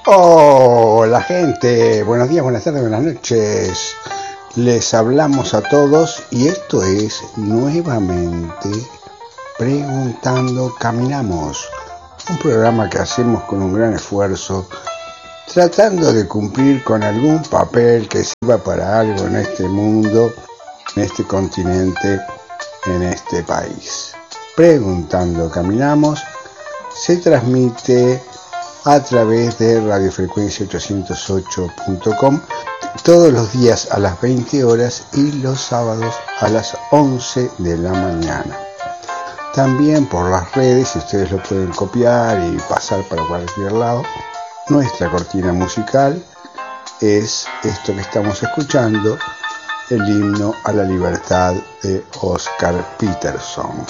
Hola gente, buenos días, buenas tardes, buenas noches. Les hablamos a todos y esto es nuevamente Preguntando Caminamos, un programa que hacemos con un gran esfuerzo, tratando de cumplir con algún papel que sirva para algo en este mundo, en este continente, en este país. Preguntando Caminamos se transmite a través de radiofrecuencia808.com todos los días a las 20 horas y los sábados a las 11 de la mañana. También por las redes, si ustedes lo pueden copiar y pasar para cualquier lado. Nuestra cortina musical es esto que estamos escuchando, el himno a la libertad de Oscar Peterson.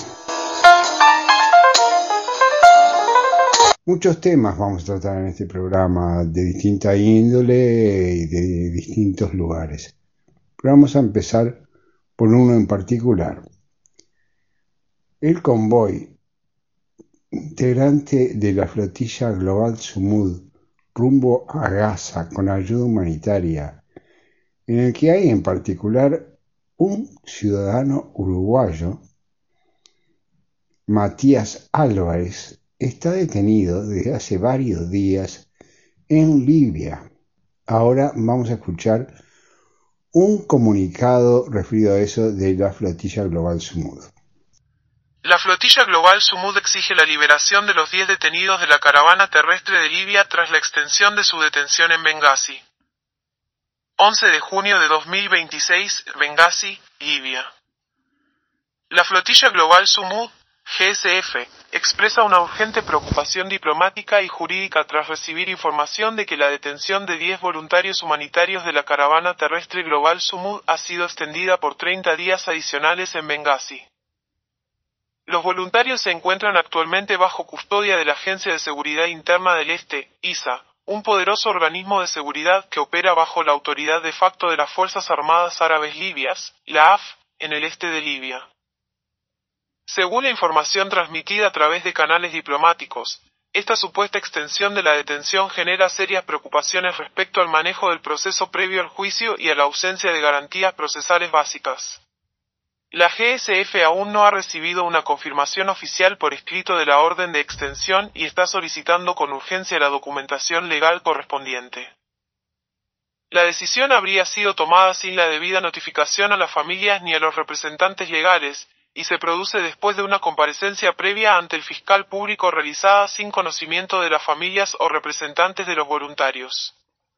Muchos temas vamos a tratar en este programa de distinta índole y de distintos lugares. Pero vamos a empezar por uno en particular. El convoy, integrante de la flotilla Global Sumud, rumbo a Gaza con ayuda humanitaria, en el que hay en particular un ciudadano uruguayo, Matías Álvarez, está detenido desde hace varios días en Libia. Ahora vamos a escuchar un comunicado referido a eso de la flotilla Global Sumud. La flotilla Global Sumud exige la liberación de los 10 detenidos de la caravana terrestre de Libia tras la extensión de su detención en Bengasi. 11 de junio de 2026, Bengasi, Libia. La flotilla Global Sumud, GSF, expresa una urgente preocupación diplomática y jurídica tras recibir información de que la detención de 10 voluntarios humanitarios de la caravana terrestre Global Sumud ha sido extendida por 30 días adicionales en Bengasi. Los voluntarios se encuentran actualmente bajo custodia de la Agencia de Seguridad Interna del Este, ISA, un poderoso organismo de seguridad que opera bajo la autoridad de facto de las Fuerzas Armadas Árabes Libias, la AF, en el este de Libia. Según la información transmitida a través de canales diplomáticos, esta supuesta extensión de la detención genera serias preocupaciones respecto al manejo del proceso previo al juicio y a la ausencia de garantías procesales básicas. La GSF aún no ha recibido una confirmación oficial por escrito de la orden de extensión y está solicitando con urgencia la documentación legal correspondiente. La decisión habría sido tomada sin la debida notificación a las familias ni a los representantes legales, y se produce después de una comparecencia previa ante el fiscal público realizada sin conocimiento de las familias o representantes de los voluntarios.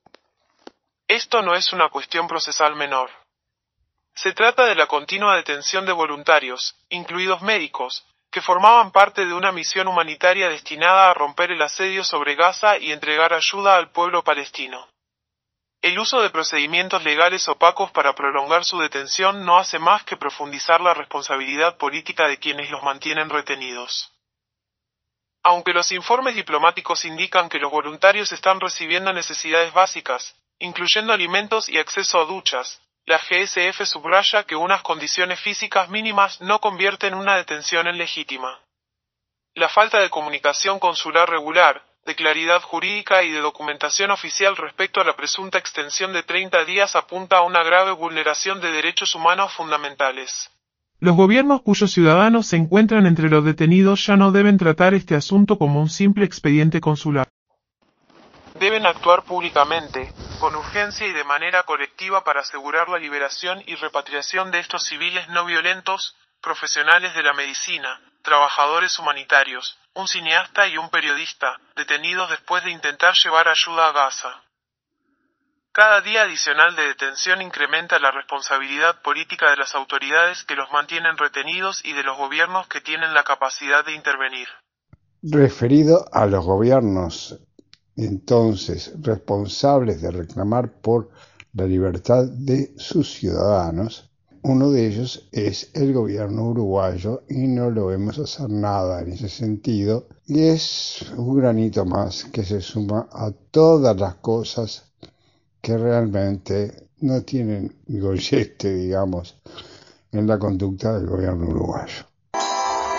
Esto no es una cuestión procesal menor. Se trata de la continua detención de voluntarios, incluidos médicos, que formaban parte de una misión humanitaria destinada a romper el asedio sobre Gaza y entregar ayuda al pueblo palestino. El uso de procedimientos legales opacos para prolongar su detención no hace más que profundizar la responsabilidad política de quienes los mantienen retenidos. Aunque los informes diplomáticos indican que los voluntarios están recibiendo necesidades básicas, incluyendo alimentos y acceso a duchas, la GSF subraya que unas condiciones físicas mínimas no convierten una detención en legítima. La falta de comunicación consular regular, de claridad jurídica y de documentación oficial respecto a la presunta extensión de 30 días apunta a una grave vulneración de derechos humanos fundamentales. Los gobiernos cuyos ciudadanos se encuentran entre los detenidos ya no deben tratar este asunto como un simple expediente consular. Deben actuar públicamente, con urgencia y de manera colectiva para asegurar la liberación y repatriación de estos civiles no violentos, profesionales de la medicina, trabajadores humanitarios, un cineasta y un periodista, detenidos después de intentar llevar ayuda a Gaza. Cada día adicional de detención incrementa la responsabilidad política de las autoridades que los mantienen retenidos y de los gobiernos que tienen la capacidad de intervenir. Referido a los gobiernos, entonces, responsables de reclamar por la libertad de sus ciudadanos, uno de ellos es el gobierno uruguayo y no lo vemos hacer nada en ese sentido, y es un granito más que se suma a todas las cosas que realmente no tienen gollete, digamos, en la conducta del gobierno uruguayo.